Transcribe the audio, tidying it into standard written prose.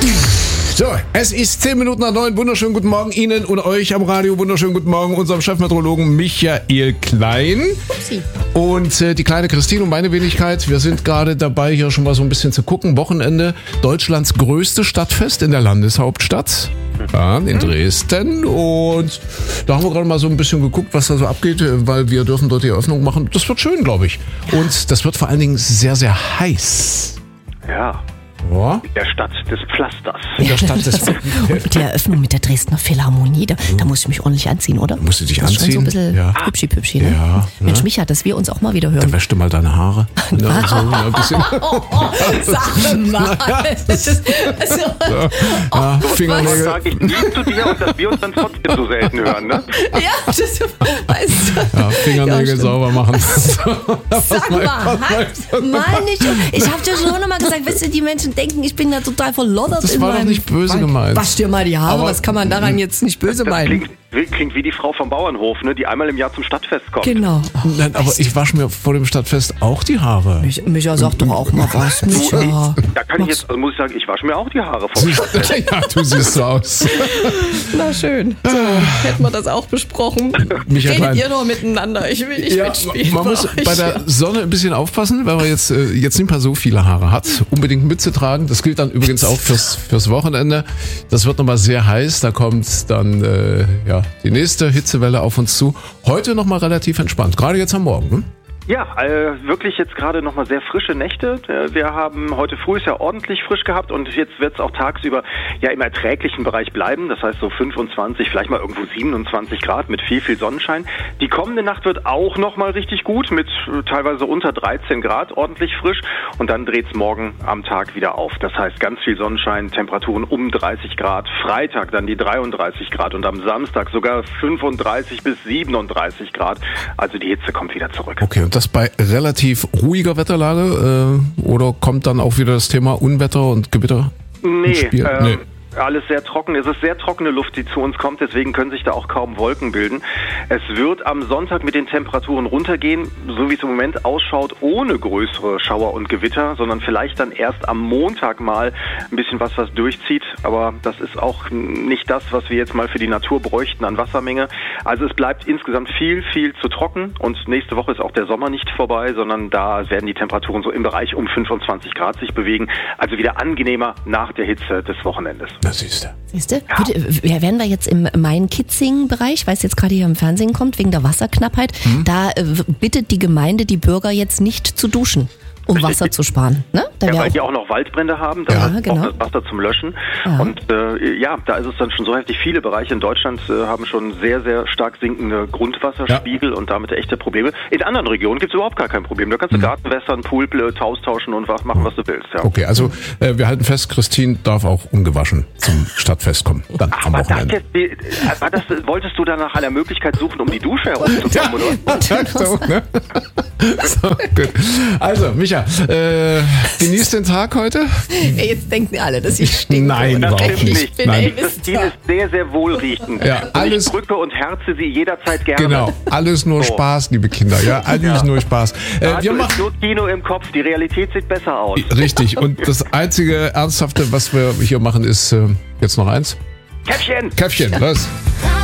So, es ist 10 Minuten nach 9. Wunderschönen guten Morgen Ihnen und euch am Radio. Wunderschönen guten Morgen unserem Chefmeteorologen Michael Klein. Upsi. Und die kleine Christine und meine Wenigkeit. Wir sind gerade dabei, hier schon mal so ein bisschen zu gucken. Wochenende, Deutschlands größte Stadtfest in der Landeshauptstadt. Ja, in Dresden. Und da haben wir gerade mal so ein bisschen geguckt, was da so abgeht, weil wir dürfen dort die Eröffnung machen. Das wird schön, glaube ich. Und das wird vor allen Dingen sehr, sehr heiß. Ja. Ja. In der Stadt des Pflasters. In der Stadt des Und die Eröffnung mit der Dresdner Philharmonie, da musst du mich ordentlich anziehen, oder? Musst du dich das ist anziehen? Schon so ein bisschen Ja. hübschi-pübschi, ne? Ja, Mensch, ne? Micha, dass wir uns auch mal wieder Da hören. wäschst du mal deine Haare. Ja, so, ein bisschen. Sag mal. Das ist, Ja, Das Fingernägel. sage ich nie zu dir und dass wir uns dann trotzdem so selten hören, ne? ja, das weißt du. Ja, Fingernägel stimmt. sauber machen. Sag mal, mal nicht. Ich hab dir schon noch mal gesagt, weißt du, die Menschen denken, ich bin da total verloddert. Das in war doch meinem nicht böse gemeint. Wasch dir mal die Haare, Aber- was kann man daran jetzt nicht böse Das meinen? klingt wie die Frau vom Bauernhof, ne? Die einmal im Jahr zum Stadtfest kommt. Genau. Nein, aber ich wasche mir vor dem Stadtfest auch die Haare. Micha, sag doch auch mal was, Micha. Da kann ich jetzt, also muss ich sagen, ich wasche mir auch die Haare vom Stadtfest. Ja, du siehst so aus. Na schön. So, hätten wir das auch besprochen. Micha Klein. Redet ihr doch miteinander, ich will nicht Ja, mitspielen. man muss bei der Sonne ein bisschen aufpassen, weil man jetzt nicht mehr so viele Haare hat. Unbedingt Mütze tragen. Das gilt dann übrigens auch fürs Wochenende. Das wird nochmal sehr heiß. Da kommt dann die nächste Hitzewelle auf uns zu. Heute nochmal relativ entspannt. Gerade jetzt am Morgen. Ne? Ja, wirklich jetzt gerade nochmal sehr frische Nächte. Wir haben heute früh es ja ordentlich frisch gehabt und jetzt wird es auch tagsüber ja im erträglichen Bereich bleiben. Das heißt so 25, vielleicht mal irgendwo 27 Grad mit viel Sonnenschein. Die kommende Nacht wird auch nochmal richtig gut mit teilweise unter 13 Grad, ordentlich frisch. Und dann dreht es morgen am Tag wieder auf. Das heißt ganz viel Sonnenschein, Temperaturen um 30 Grad. Freitag dann die 33 Grad und am Samstag sogar 35 bis 37 Grad. Also die Hitze kommt wieder zurück. Okay, und das bei relativ ruhiger Wetterlage? Oder kommt dann auch wieder das Thema Unwetter und Gewitter ins Spiel? Nee. Alles sehr trocken. Es ist sehr trockene Luft, die zu uns kommt, deswegen können sich da auch kaum Wolken bilden. Es wird am Sonntag mit den Temperaturen runtergehen, so wie es im Moment ausschaut, ohne größere Schauer und Gewitter, sondern vielleicht dann erst am Montag mal ein bisschen was durchzieht. Aber das ist auch nicht das, was wir jetzt mal für die Natur bräuchten an Wassermenge. Also es bleibt insgesamt viel zu trocken und nächste Woche ist auch der Sommer nicht vorbei, sondern da werden die Temperaturen so im Bereich um 25 Grad sich bewegen. Also wieder angenehmer nach der Hitze des Wochenendes. Das siehst du. Siehst du? Ja. Wären wir jetzt im Main-Kitzing-Bereich, weil es jetzt gerade hier im Fernsehen kommt, wegen der Wasserknappheit, da bittet die Gemeinde die Bürger jetzt nicht zu duschen, um Wasser zu sparen. Ne? Da Ja, wär weil auch die auch noch Waldbrände haben, da Ja, ist genau. auch das Wasser zum Löschen. Ja. Und da ist es dann schon so heftig. Viele Bereiche in Deutschland haben schon sehr stark sinkende Grundwasserspiegel und damit echte Probleme. In anderen Regionen gibt es überhaupt gar kein Problem. Da kannst du Garten wässern, Pool austauschen und machen, was du willst. Ja. Okay, also wir halten fest, Christine darf auch ungewaschen zum Stadtfest kommen. Dann am Wochenende. Wolltest du da nach einer Möglichkeit suchen, um die Dusche herumzukommen, oder? Ja, so, ne? So, gut. Also, Micha, genießt den Tag heute. Ey, jetzt denken alle, dass ich stinke. Nein, oder? überhaupt Das nicht. Ich bin Nein. ey, Christine ist sehr wohlriechend. Ja, Und alles- ich drücke und herze sie jederzeit gerne. Genau, alles nur So. Spaß, liebe Kinder. Ja, alles nur Spaß. Wir Radio ist machen nur Kino im Kopf, die Realität sieht besser aus. richtig. Und das einzige Ernsthafte, was wir hier machen, ist jetzt noch eins. Käffchen! Käffchen, los.